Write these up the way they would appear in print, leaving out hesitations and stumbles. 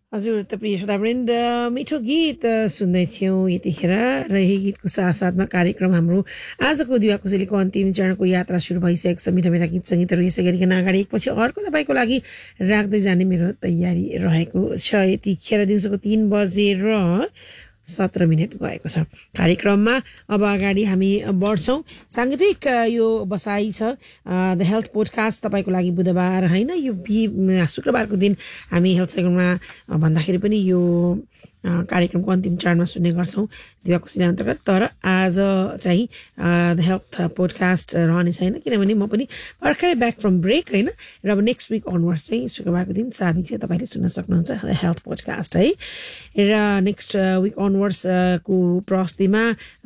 हजुर त प्रिय श्रोतावृन्द मिठो गीत सुन्दै थियौँ यतिखेर र यही गीतको साथसाथमा कार्यक्रम हाम्रो आजको दिवा कोसेलीको अन्तिम चरणको यात्रा सुरु भइसकेको छ। मिठा मिठा गीत सङ्गीतहरू यसै गरिकन अगाडि एकपछि अर्को तपाईँको लागि राख्दै जाने मेरो तयारी रहेको छ। यतिखेर दिउँसोको 3:17 गएको छ। कार्यक्रममा अब अगाडि हामी बढ्छौँ। साङ्गीतिक यो बसाइ छ द हेल्थ पोडकास्ट तपाईँको लागि बुधबार होइन, यो शुक्रबारको दिन हामी हेल्थ सेक्टरमा भन्दाखेरि पनि यो कार्यक्रमको अन्तिम चरणमा सुन्ने गर्छौँ दिवा कोसेली अन्तर्गत। तर आज चाहिँ द हेल्थ पोडकास्ट रहने छैन, किनभने म पनि भर्खरै ब्याक फ्रम ब्रेक होइन। र अब नेक्स्ट विक अनवर्ड्स चाहिँ शुक्रबारको दिन साबिक चाहिँ तपाईँले सुन्न सक्नुहुन्छ हेल्थ पोडकास्ट है। र नेक्स्ट विक अनवर्ड्स को प्रस्तुतिमा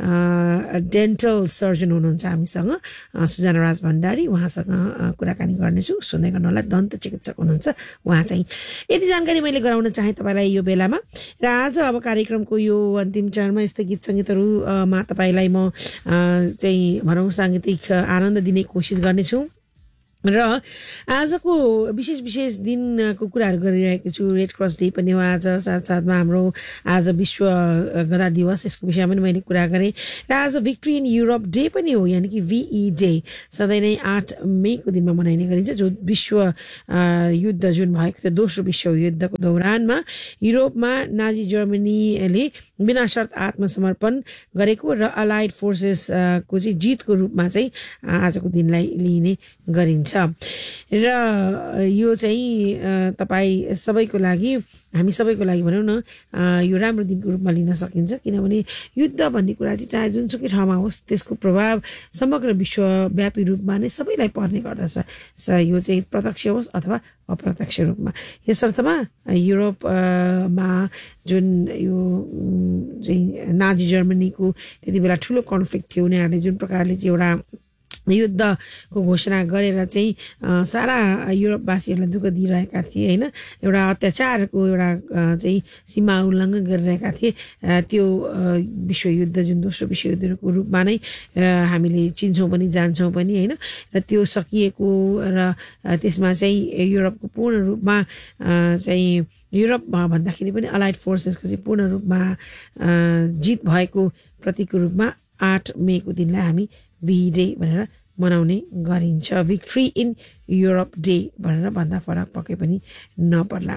डेन्टल सर्जन हुनुहुन्छ हामीसँग सुजाना राज भण्डारी, उहाँसँग कुराकानी गर्नेछु। सुन्दै गर्नुहोला, दन्त चिकित्सक हुनुहुन्छ उहाँ चाहिँ। यति जानकारी मैले गराउन चाहेँ तपाईँलाई यो बेलामा। र आज अब कार्यक्रमको यो अन्तिम चरणमा यस्तै गीत सङ्गीतहरूमा तपाईँलाई म चाहिँ भनौँ साङ्गीतिक आनन्द दिने कोसिस गर्नेछु। र आजको विशेष दिनको कुराहरू गरिरहेको छु। रेड क्रस डे पनि हो आज, साथसाथमा हाम्रो आज विश्व गधा दिवस, यसको विषयमा पनि मैले कुरा गरेँ। र आज भिक्ट्री इन युरोप डे पनि हो, यानि कि VE डे। सधैँ नै 8 मेको दिनमा मनाइने गरिन्छ, जो विश्व युद्ध जुन भएको थियो दोस्रो विश्व युद्धको दौरानमा युरोपमा नाजी जर्मनीले बिना शर्त आत्मसमर्पण गरेको र अलाइड फोर्सेसको चाहिँ जितको रूपमा चाहिँ आजको दिनलाई लिने गरिन्छ। र यो चाहिँ तपाईँ सबैको लागि, हामी सबैको लागि भनौँ न, यो राम्रो दिनको रूपमा लिन सकिन्छ। किनभने युद्ध भन्ने कुरा चाहिँ चाहे जुनसुकै ठाउँमा होस्, त्यसको प्रभाव समग्र विश्वव्यापी रूपमा नै सबैलाई पर्ने गर्दछ। यो चाहिँ प्रत्यक्ष होस् अथवा अप्रत्यक्ष रूपमा। यस अर्थमा युरोपमा जुन यो चाहिँ नाजी जर्मनीको त्यति बेला ठुलो कन्फ्लिक्ट थियो, उनीहरूले जुन प्रकारले चाहिँ एउटा युद्धको घोषणा गरेर चाहिँ सारा युरोपवासीहरूलाई दुःख दिइरहेका थिए होइन, एउटा अत्याचारको एउटा चाहिँ सीमा उल्लङ्घन गरिरहेका थिए। त्यो विश्वयुद्ध जुन दोस्रो विश्वयुद्धको रूपमा नै हामीले चिन्छौँ पनि जान्छौँ पनि होइन। र त्यो सकिएको र त्यसमा चाहिँ युरोपको पूर्ण रूपमा चाहिँ युरोप भन्दाखेरि पनि अलाइड फोर्सेसको चाहिँ पूर्ण रूपमा जित भएको प्रतीकको रूपमा 8 मेको दिनलाई हामी VE डे भनेर मनाउने गरिन्छ। भिक्ट्री इन युरोप डे भनेर भन्दा फरक पक्कै पनि नपर्ला।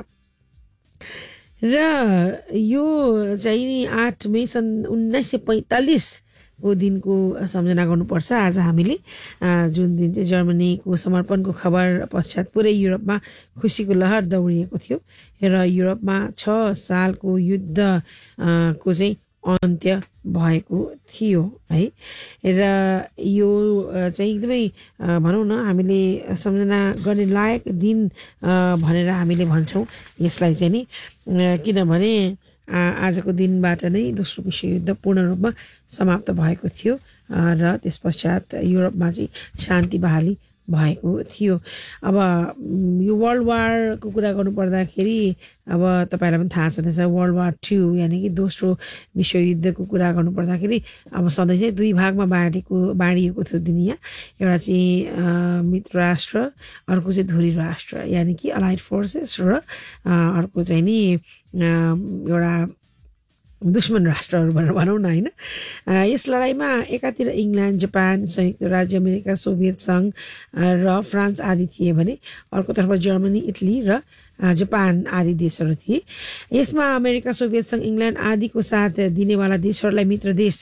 र यो चाहिँ 8 मे सन् 1945 को दिनको सम्झना गर्नुपर्छ आज हामीले, जुन दिन चाहिँ जर्मनीको समर्पणको खबर पश्चात पुरै युरोपमा खुसीको लहर दौडिएको थियो र युरोपमा 6 सालको युद्धको चाहिँ अन्त्य भएको थियो है। र यो चाहिँ एकदमै भनौँ न हामीले सम्झना गर्ने लायक दिन भनेर हामीले भन्छौँ यसलाई चाहिँ नि, किनभने आजको दिनबाट नै दोस्रो विश्वयुद्ध पूर्ण रूपमा समाप्त भएको थियो र त्यस पश्चात युरोपमा चाहिँ शान्ति बहाली भएको थियो। अब यो वर्ल्ड वारको कुरा गर्नु पर्दाखेरि अब तपाईँलाई पनि थाहा छँदैछ, वर्ल्ड वार 2 यानि कि दोस्रो विश्वयुद्धको कुरा गर्नु पर्दाखेरि अब सधैँ चाहिँ 2 भागमा बाँडिएको थियो दुनियाँ। एउटा चाहिँ मित्र राष्ट्र, अर्को चाहिँ धुरी राष्ट्र यानि कि अलाइड फोर्सेस, र अर्को चाहिँ नि एउटा दुश्मन राष्ट्रहरू भनेर भनौँ न होइन। यस लडाइँमा एकातिर इङ्ल्यान्ड, जापान, संयुक्त राज्य अमेरिका, सोभियत सङ्घ र फ्रान्स आदि थिए भने अर्कोतर्फ जर्मनी, इटली र जापान आदि देशहरू थिए। यसमा अमेरिका, सोभियत सङ्घ, इङ्ल्यान्ड आदिको साथ दिनेवाला देशहरूलाई मित्र देश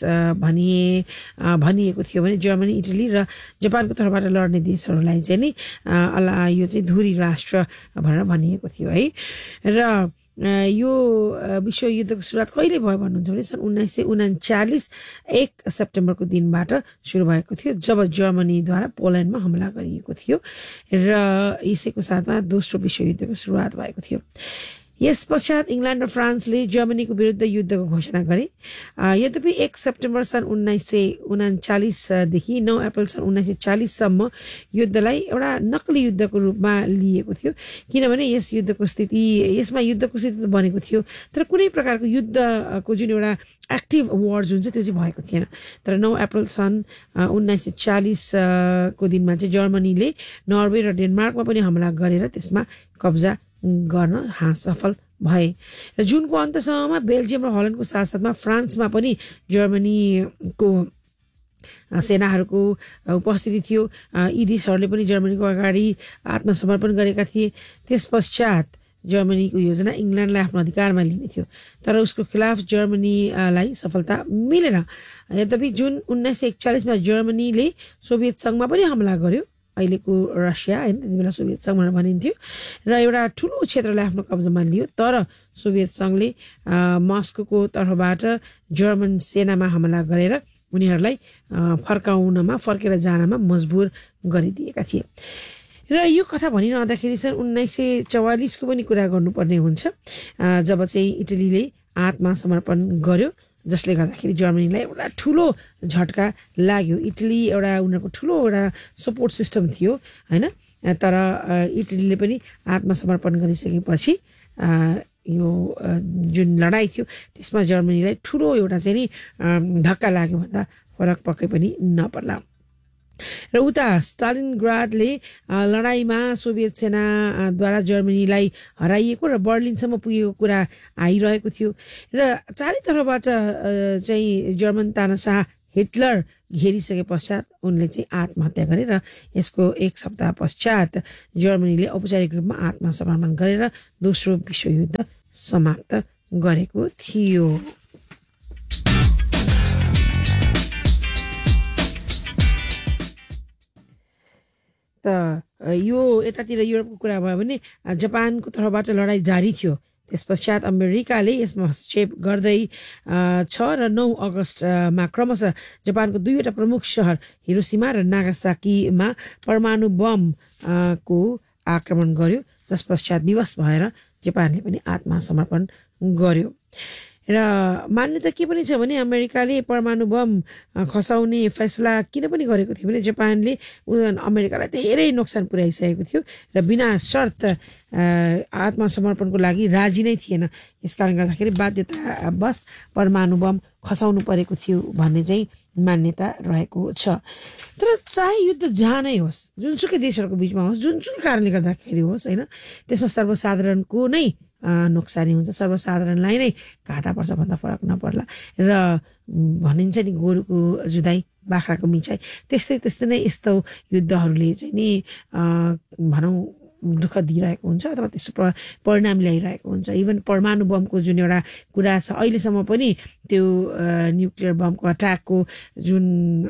भनिएको थियो भने जर्मनी, इटली र जापानको तर्फबाट लड्ने देशहरूलाई चाहिँ नि यो चाहिँ धुरी राष्ट्र भनेर भनिएको थियो है। र यो विश्वयुद्धको सुरुवात कहिले भयो भन्नुहुन्छ भने सन् 1939 1 सेप्टेम्बरको दिनबाट सुरु भएको थियो, जब जर्मनीद्वारा पोल्यान्डमा हमला गरिएको थियो र यसैको साथमा दोस्रो विश्वयुद्धको सुरुवात भएको थियो। यस पश्चात इङ्ल्यान्ड र फ्रान्सले जर्मनीको विरुद्ध युद्धको घोषणा गरे। यद्यपि 1 सेप्टेम्बर सन् 1939 देखि 9 अप्रिल सन् 1940 सम्म युद्धलाई एउटा नक्कली युद्धको रूपमा लिएको थियो, किनभने यसमा युद्धको स्थिति त बनेको थियो तर कुनै प्रकारको युद्धको जुन एउटा एक्टिभ वार जुन चाहिँ त्यो चाहिँ भएको थिएन। तर 9 अप्रिल सन् 1940 को दिनमा चाहिँ जर्मनीले नर्वे र डेनमार्कमा पनि हमला गरेर त्यसमा कब्जा गर्न सफल भए र जुनको अन्तसम्ममा बेल्जियम र हल्यान्डको साथसाथमा फ्रान्समा पनि जर्मनीको सेनाहरूको उपस्थिति थियो। यी देशहरूले पनि जर्मनीको अगाडि आत्मसमर्पण गरेका थिए। त्यस पश्चात जर्मनीको योजना इङ्ल्यान्डलाई आफ्नो अधिकारमा लिने थियो, तर उसको खिलाफ जर्मनीलाई सफलता मिलेन। यद्यपि जुन 1941 मा जर्मनीले सोभियत सङ्घमा पनि हमला गर्यो, अहिलेको रसिया होइन, त्यति बेला सोभियत सङ्घ भनेर भनिन्थ्यो, र एउटा ठुलो क्षेत्रलाई आफ्नो कब्जामा लियो। तर सोभियत सङ्घले मस्कोको तर्फबाट जर्मन सेनामा हमला गरेर उनीहरूलाई फर्केर जानमा मजबुर गरिदिएका थिए। र यो कथा भनिरहँदाखेरि सन् 1944 को पनि कुरा गर्नुपर्ने हुन्छ, जब चाहिँ इटलीले आत्मसमर्पण गर्यो, जसले गर्दाखेरि जर्मनीलाई एउटा ठुलो झट्का लाग्यो। इटली एउटा उनीहरूको ठुलो एउटा सपोर्ट सिस्टम थियो होइन, तर इटलीले पनि आत्मसमर्पण गरिसकेपछि यो जुन लडाइँ थियो त्यसमा जर्मनीलाई ठुलो एउटा चाहिँ नि धक्का लाग्यो भन्दा फरक पक्कै पनि नपर्ला। र उता स्टालिनग्राडले लडाइँमा सोभियत सेनाद्वारा जर्मनीलाई हराइएको र बर्लिनसम्म पुगेको कुरा आइरहेको थियो र चारैतर्फबाट चाहिँ जर्मन तानाशाह हिटलर घेरिसके पश्चात उनले चाहिँ आत्महत्या गरे र यसको एक सप्ताह पश्चात जर्मनीले औपचारिक रूपमा आत्मसमर्पण गरेर दोस्रो विश्वयुद्ध समाप्त गरेको थियो। त यो यतातिर युरोपको कुरा भयो भने जापानको तर्फबाट लडाइँ जारी थियो। त्यस पश्चात अमेरिकाले यसमा हस्तक्षेप गर्दै 6 र 9 अगस्तमा क्रमशः जापानको दुईवटा प्रमुख सहर हिरोसिमा र नागासाकीमा परमाणु बम को आक्रमण गर्यो, जस पश्चात विवश भएर जापानले पनि आत्मसमर्पण गर्यो। र मान्यता के पनि छ भने अमेरिकाले परमाणु बम खसाउने फैसला किन पनि गरेको थियो भने जापानले अमेरिकालाई धेरै नोक्सान पुर्याइसकेको थियो र बिना शर्त आत्मसमर्पणको लागि राजी नै थिएन। यसकारण गर्दाखेरि बाध्यतावश परमाणु बम खसाउनु परेको थियो भन्ने चाहिँ मान्यता रहेको छ। तर चाहे युद्ध जहाँ नै होस्, जुनसुकै देशहरूको बिचमा होस्, जुनसुकै कारणले गर्दाखेरि होस् होइन, त्यसमा सर्वसाधारणको नै नोक्सानी हुन्छ, सर्वसाधारणलाई नै घाटा पर्छ भन्दा फरक नपर्ला। र भनिन्छ नि गोरुको जुधाइ बाख्राको मिचाइ, त्यस्तै नै यस्तो युद्धहरूले चाहिँ नि भनौँ दुःख दिइरहेको हुन्छ अथवा त्यस्तो परिणाम ल्याइरहेको हुन्छ। इभन परमाणु बमको जुन एउटा कुरा छ अहिलेसम्म पनि त्यो न्युक्लियर बमको अट्याकको जुन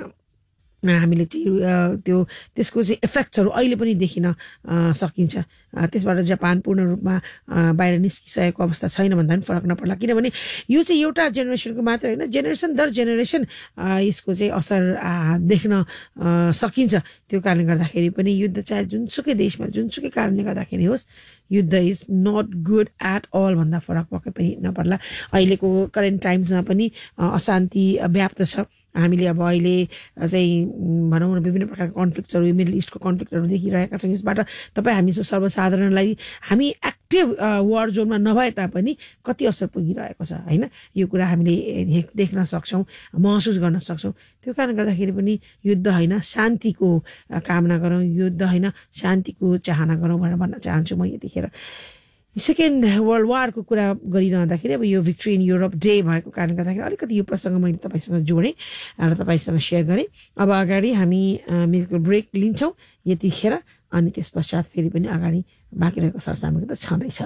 हामीले चाहिँ त्यसको चाहिँ इफेक्ट्सहरू अहिले पनि देखिन सकिन्छ। त्यसबाट जापान पूर्ण रूपमा बाहिर निस्किसकेको अवस्था छैन भन्दा पनि फरक नपर्ला, किनभने यो चाहिँ एउटा जेनेरेसनको मात्र होइन, जेनेरेसन दर जेनेरेसन यसको चाहिँ असर देख्न सकिन्छ। त्यो कारणले गर्दाखेरि पनि युद्ध चाहे जुनसुकै देशमा जुनसुकै कारणले गर्दाखेरि होस्, युद्ध is not good at all भन्दा फरक पक्कै पनि नपर्ला। अहिलेको करेन्ट टाइम्समा पनि अशान्ति व्याप्त छ। हामीले अब अहिले चाहिँ भनौँ न विभिन्न प्रकारको कन्फ्लिक्ट्सहरू, मिडल इस्टको कन्फ्लिक्टहरू देखिरहेका छौँ। यसबाट तपाईँ हामी सर्वसाधारणलाई हामी एक्टिभ वार जोनमा नभए तापनि कति असर पुगिरहेको छ होइन, यो कुरा हामीले देख्न सक्छौँ, महसुस गर्न सक्छौँ। त्यो कारणले गर्दाखेरि पनि युद्ध होइन शान्तिको कामना गरौँ, युद्ध होइन शान्तिको चाहना गरौँ भनेर भन्न चाहन्छु म यतिखेर। सेकेन्ड वर्ल्ड वारको कुरा गरिरहँदाखेरि अब यो भिक्ट्री इन युरोप डे भएको कारणले गर्दाखेरि अलिकति यो प्रसङ्ग मैले तपाईँसँग जोडेँ र तपाईँसँग सेयर गरेँ। अब अगाडि हामी म्युजिकल ब्रेक लिन्छौँ यतिखेर, अनि त्यस पश्चात फेरि पनि अगाडि बाँकी रहेको सरसामग्री त छँदैछ।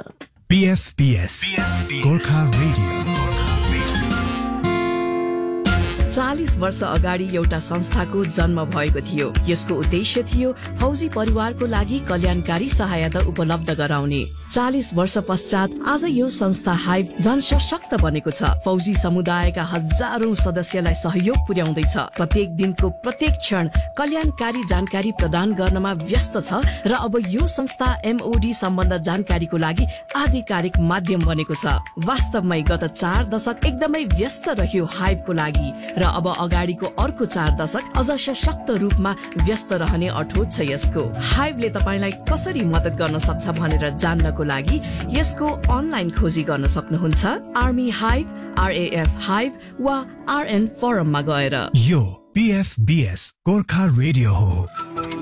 PFBS गोर्खा रेडियो 40 वर्ष अगाडि एउटा संस्थाको जन्म भएको थियो। यसको उद्देश्य थियो फौजी परिवारको लागि कल्याणकारी सहायता उपलब्ध गराउने। 40 वर्ष पश्चात आज यो संस्था हाइभ झन सशक्त बनेको छ। फौजी समुदायका हजारौं सदस्यलाई सहयोग पुर्याउँदैछ। प्रत्येक दिनको प्रत्येक क्षण कल्याणकारी जानकारी प्रदान गर्नमा व्यस्त छ र अब यो संस्था MOD सम्बन्ध जानकारीको लागि आधिकारिक माध्यम बनेको छ। वास्तवमै गत 4 दशक एकदमै व्यस्त रह्यो हाइभको लागि र अब अगाडिको अर्को 4 दशक अझ सशक्त रूपमा व्यस्त रहने अठोट छ यसको। हाइभले तपाईलाई कसरी मद्दत गर्न सक्छ भनेर जान्नको लागि यसको अनलाइन खोजी गर्न सक्नुहुन्छ। आर्मी हाइभ, RAF हाइभ वा RN फोरममा गएर। यो PFBS गोर्खा रेडियो हो।